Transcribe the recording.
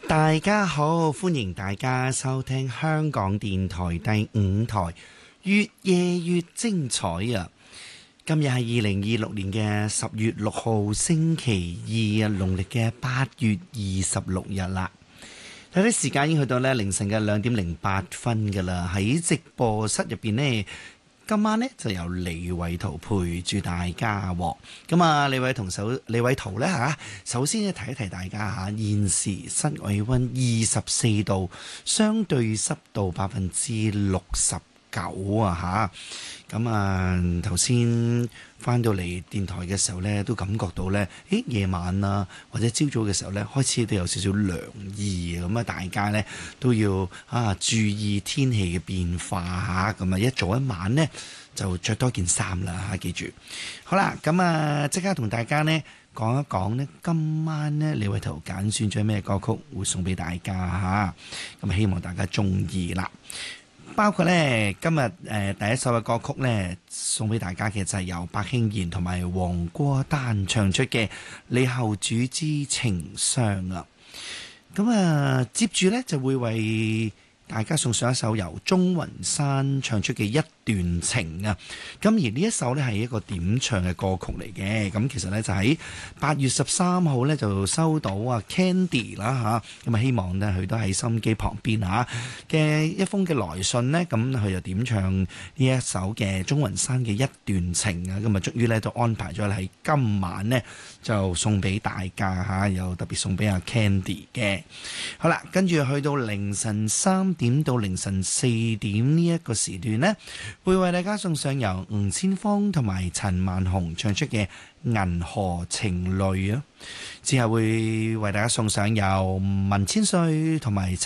大家好，歡迎大家收聽香港電台第5台，越夜越精彩啊！今日係2026年嘅10月6號星期2啊，農曆嘅8月26日啦。睇啲時間已經去到咧凌晨嘅2點08分噶啦，喺直播室入邊呢，今晚呢就由李偉圖陪住大家喎。咁啊，李偉圖呢嚇，首先咧提一提大家嚇，現時室外氣溫24度，相對濕度69%啊嚇。咁啊，頭先翻到嚟電台嘅時候呢，都感覺到呢，夜晚啊或者朝早嘅時候呢，開始都有少少涼意，咁啊，大家呢都要注意天氣嘅變化嚇。咁啊，一早一晚呢，就着多件衫啦嚇，記住。好啦，咁啊，即刻同大家呢講一講呢，今晚呢李偉圖揀選咗咩歌曲會送俾大家嚇。咁希望大家中意啦。包括呢今日第一首嘅歌曲呢，送俾大家嘅就係由白慶賢同埋黃國丹唱出嘅《你後主之情傷》啊。咁啊，接住呢就會為大家送上一首由鍾雲山唱出嘅一段情啊。咁而呢一首呢係一個點唱嘅歌曲嚟嘅。咁其實呢就喺8月13號呢就收到Candy 啦嚇，咁啊希望呢佢都喺收音機旁邊嘅一封嘅來信呢，咁佢就點唱呢一首嘅鍾雲山嘅一段情啊。咁啊終於呢都安排咗喺今晚呢就送俾大家嚇，又特別送俾阿 Candy 嘅。好啦，跟住去到凌晨3點到凌晨4點呢一個時段呢，會為大家送上由吳千芳同埋陳萬雄唱出嘅《銀河情淚》啊，之後會為大家送上由文千歲同埋